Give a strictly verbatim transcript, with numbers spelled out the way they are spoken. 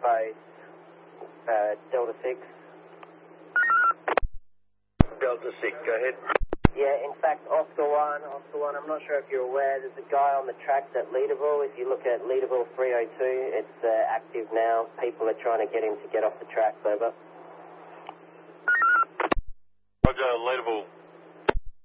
base, uh, Delta six. Delta six, go ahead. Yeah, in fact, Oscar one, Oscar one, I'm not sure if you're aware, there's a guy on the tracks at Leaderville. If you look at Leaderville three oh two, it's uh, active now. People are trying to get him to get off the tracks, over. Roger, Leaderville